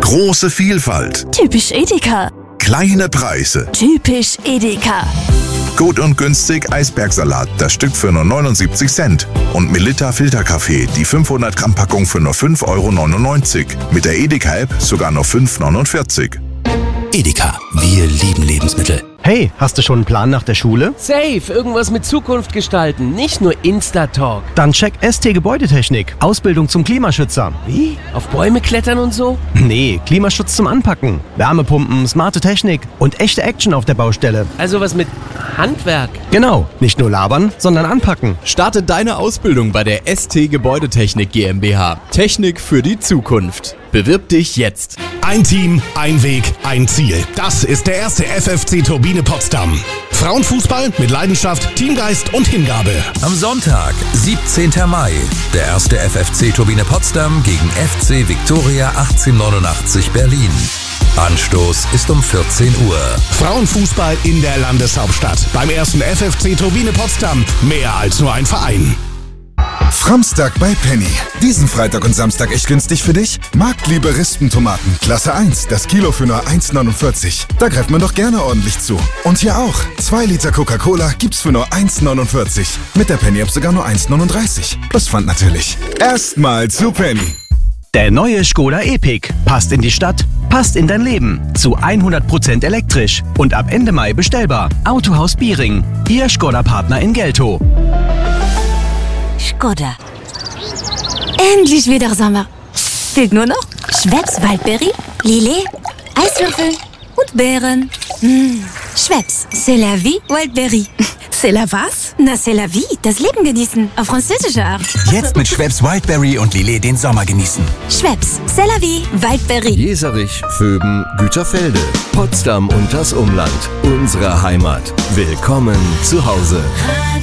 Große Vielfalt. Typisch Edeka. Kleine Preise. Typisch Edeka. Gut und günstig Eisbergsalat, das Stück für nur 79 Cent. Und Melitta Filterkaffee, die 500 Gramm Packung für nur 5,99 €. Mit der Edeka-App sogar nur 5,49 €. Edeka, wir lieben Lebensmittel. Hey, hast du schon einen Plan nach der Schule? Safe, irgendwas mit Zukunft gestalten, nicht nur Insta-Talk. Dann check ST Gebäudetechnik. Ausbildung zum Klimaschützer. Wie? Auf Bäume klettern und so? Nee, Klimaschutz zum Anpacken. Wärmepumpen, smarte Technik und echte Action auf der Baustelle. Also was mit Handwerk. Genau, nicht nur labern, sondern anpacken. Starte deine Ausbildung bei der ST Gebäudetechnik GmbH. Technik für die Zukunft. Bewirb dich jetzt. Ein Team, ein Weg, ein Ziel. Das ist der erste FFC Turbine Potsdam. Frauenfußball mit Leidenschaft, Teamgeist und Hingabe. Am Sonntag, 17. Mai, der erste FFC Turbine Potsdam gegen FC Viktoria 1889 Berlin. Anstoß ist um 14 Uhr. Frauenfußball in der Landeshauptstadt. Beim ersten FFC Turbine Potsdam. Mehr als nur ein Verein. Framstag bei Penny. Diesen Freitag und Samstag echt günstig für dich? Marktliebe Rispentomaten, Klasse 1, das Kilo für nur 1,49. Da greift man doch gerne ordentlich zu. Und hier auch, 2 Liter Coca-Cola gibt's für nur 1,49. Mit der Penny-App sogar nur 1,39. Plus Pfand natürlich. Erstmal zu Penny. Der neue Skoda Epic passt in die Stadt, passt in dein Leben. Zu 100% elektrisch und ab Ende Mai bestellbar. Autohaus Biering, Ihr Skoda-Partner in Geltow. Skoda. Endlich wieder Sommer. Fehlt nur noch Schweppes Waldbeere, Lillet, Eiswürfel und Beeren. Schweppes, c'est la vie, Waldbeere. C'est la was? Na, c'est la vie, das Leben genießen, auf französische Art. Jetzt mit Schweppes Wildberry und Lillet den Sommer genießen. Schweppes, c'est la vie, Waldbeere. Jeserich, Vöben, Güterfelde, Potsdam und das Umland. Unsere Heimat. Willkommen zu Hause.